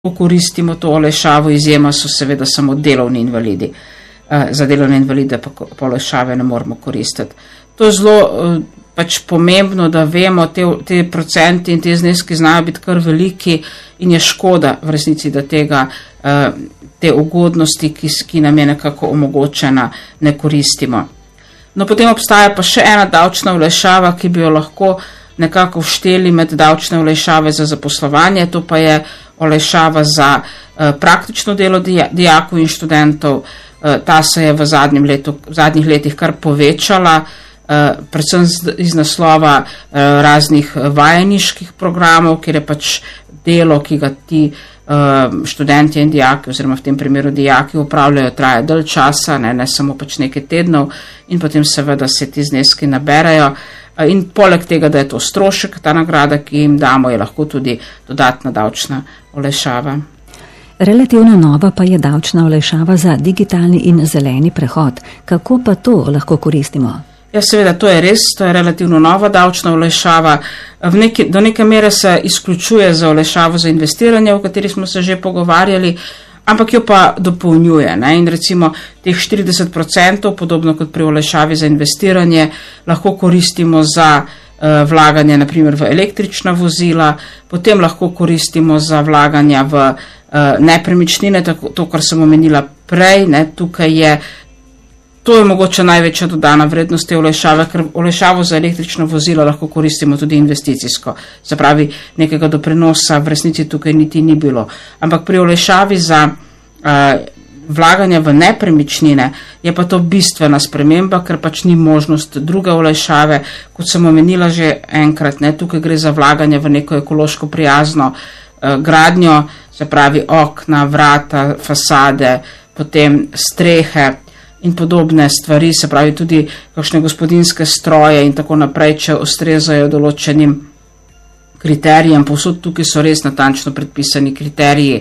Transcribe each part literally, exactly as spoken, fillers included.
koristimo to olajšavo, izjema so seveda samo delovni invalidi. Za delovne invalide pa olajšave ne moramo koristiti. To je zelo pač pomembno, da vemo, te, te procenti in te zneski znajo biti kar veliki in je škoda v resnici, da tega, te ugodnosti, ki, ki nam je nekako omogočena, ne koristimo. No, potem obstaja pa še ena davčna olajšava, ki bi jo lahko nekako všteli med davčne olajšave za zaposlovanje, to pa je olajšava za uh, praktično delo dijakov in študentov. Uh, ta se je v, letu, v zadnjih letih kar povečala, uh, predvsem z, iz naslova uh, raznih vajeniških programov, kjer je pač delo, ki ga ti uh, študenti in dijaki, oziroma v tem primeru dijaki upravljajo, traja dalj časa, ne, ne samo pač nekaj tednov in potem seveda se ti zneski naberajo. In poleg tega, da je to strošek, ta nagrada, ki jim damo, je lahko tudi dodatna davčna olajšava. Relativno nova pa je davčna olajšava za digitalni in zeleni prehod. Kako pa to lahko koristimo? Ja, seveda, to je res, to je relativno nova davčna olajšava. V neki, do neke mere se izključuje za olajšavo za investiranje, o kateri smo se že pogovarjali, ampak jo pa dopolnjuje. Ne? In recimo teh štirideset procentov, podobno kot pri olajšavi za investiranje, lahko koristimo za uh, vlaganje naprimer v električna vozila, potem lahko koristimo za vlaganja v uh, nepremičnine, tako, to, kar sem omenila prej. Ne? Tukaj je, to je mogoče največja dodana vrednost te olajšave, ker olajšavo za električno vozilo lahko koristimo tudi investicijsko. Se pravi, nekega doprinosa v resnici tukaj niti ni bilo. Ampak pri olajšavi za uh, vlaganje v nepremičnine je pa to bistvena sprememba, ker pač ni možnost druge olajšave, kot sem omenila že enkrat. Ne, tukaj gre za vlaganje v neko ekološko prijazno uh, gradnjo, se pravi okna, vrata, fasade, potem strehe in podobne stvari, se pravi tudi kakšne gospodinjske stroje in tako naprej, če ustrezajo določenim kriterijem. Povsod tukaj so res natančno predpisani kriteriji,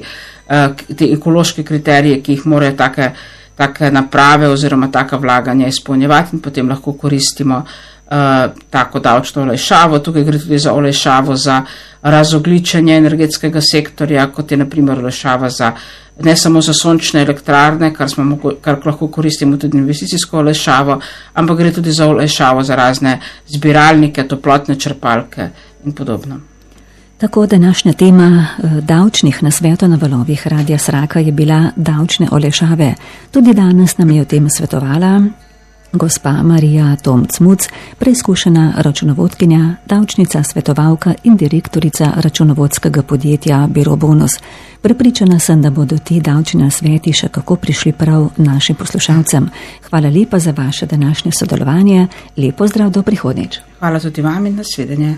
te ekološke kriterije, ki jih morajo take, take naprave oziroma taka vlaganja izpolnjevati in potem lahko koristimo uh, tako davčno olajšavo. Tukaj gre tudi za olajšavo za razogličenje energetskega sektorja, kot je na primer olajšava za ne samo za sončne elektrarne, kar, smo, kar lahko koristimo tudi investicijsko olajšavo, ampak gre tudi za olajšavo za razne zbiralnike, toplotne črpalke in podobno. Tako današnja tema davčnih nasvetov na valovih Radia Sraka je bila davčne olajšave. Tudi danes nam je o tem svetovala gospa Marija Tomc-Muc, preizkušena računovodkinja, davčnica, svetovalka in direktorica računovodskega podjetja Biro Bonus. Prepričana sem, da bodo ti davčni nasveti še kako prišli prav našim poslušalcem. Hvala lepa za vaše današnje sodelovanje. Lepo zdrav do prihodnjič. Hvala tudi vam in nasvidenje.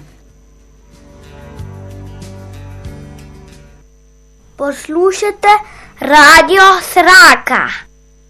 Poslušajte Radio Sraka.